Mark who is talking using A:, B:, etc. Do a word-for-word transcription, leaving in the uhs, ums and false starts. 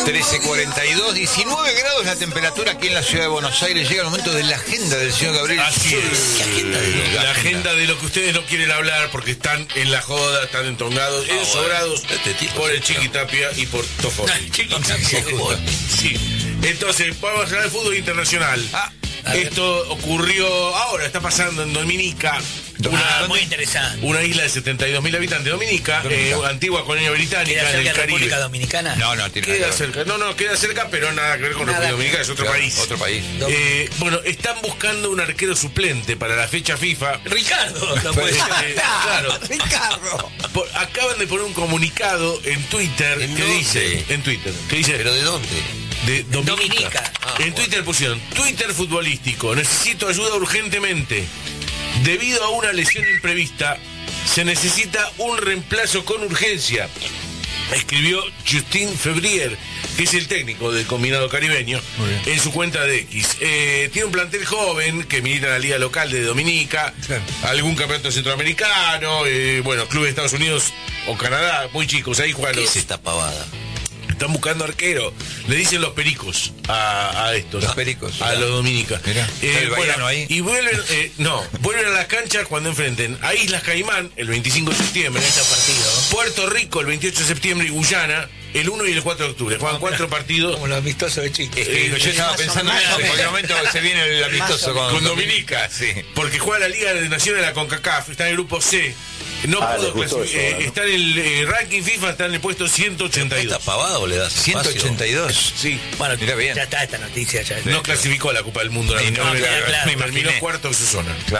A: trece cuarenta y dos, diecinueve grados la temperatura aquí en la ciudad de Buenos Aires. Llega el momento de la agenda del señor Gabriel.
B: Así es.
A: ¿Qué agenda de
B: La,
A: la
B: agenda de lo que ustedes no quieren hablar porque están en la joda, están entongados,
C: Ah,
B: ensobrados
C: bueno. Este tipo
B: por
C: se
B: el Chiquitapia y por Tofoli. Sí. Entonces, vamos a hablar de fútbol internacional.
A: Ah,
B: Esto ocurrió ahora, está pasando en Dominica.
D: Ah,
B: Una,
D: muy interesante.
B: una isla de setenta y dos mil habitantes, Dominica,
A: Dominica.
B: eh, antigua colonia británica
D: ¿Queda
B: en el
D: cerca de
B: Caribe.
D: República Dominicana?
A: No, no, tiene
B: Queda
A: nada que ver.
B: cerca, no, no, queda cerca, pero nada que ver con
D: Nada
B: República
D: que
B: Dominicana, es otro
A: Claro,
B: país.
A: Otro país.
B: Eh, bueno, están buscando un arquero suplente para la fecha FIFA.
D: Ricardo, no
B: Pues,
D: puede ser.
B: eh, claro.
A: Ricardo.
B: Por- acaban de poner un comunicado en Twitter
C: ¿En
B: que
C: dónde?
B: dice, en Twitter, que dice,
C: ¿Pero de dónde?
B: de Dominica.
D: Dominica.
C: Ah,
B: En Twitter pusieron, Twitter futbolístico, necesito ayuda urgentemente. Debido a una lesión imprevista, se necesita un reemplazo con urgencia. Escribió Justin Febrier, que es el técnico del combinado caribeño, en su cuenta de X. Eh, tiene un plantel joven que milita en la liga local de Dominica,
A: Claro.
B: algún campeonato centroamericano, eh, bueno, clubes de Estados Unidos o Canadá, muy chicos, ahí juegan
C: ¿Qué
B: los...
C: es esta pavada?
B: Están buscando arquero. Le dicen los pericos a, a estos.
A: Los pericos.
B: A los dominicas.
A: Mirá, está el baiano ahí.
B: Y vuelven, eh, no, vuelven a las canchas cuando enfrenten a Islas Caimán el veinticinco de septiembre.
D: Estos partidos.
B: Puerto Rico el veintiocho de septiembre y Guyana el uno y el cuatro de octubre. Juegan cuatro partidos
D: Como los amistosos de chicos.
A: Es que
B: Eh,
A: yo estaba
D: más o
A: pensando en
D: menos.
A: eso, porque en el momento se viene el amistoso con,
B: con Dominica.
A: Sí.
B: Porque juega la Liga de Naciones de la CONCACAF. Está en el grupo C. No
E: Ah,
B: pudo
E: les gustó
B: clasificar.
E: eso,
B: Eh,
E: ¿no?
B: está en el eh, ranking FIFA, está en el puesto ciento ochenta y
C: ¿Esta
B: dos.
C: pavada o le das
A: ciento ochenta y dos.
B: Sí.
D: Bueno,
A: Mira bien.
D: ya está esta noticia. Ya.
B: No clasificó a la Copa del Mundo.
A: Y no,
B: lamentablemente.
D: claro, claro, me
B: Terminó
A: imaginé.
B: cuarto en su zona.